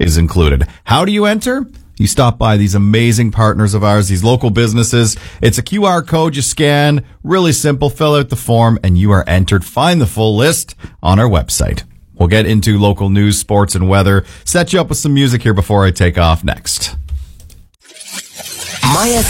is included. How do you enter? You stop by these amazing partners of ours, these local businesses. It's a QR code you scan. Really simple. Fill out the form and you are entered. Find the full list on our website. We'll get into local news, sports, and weather. Set you up with some music here before I take off next. My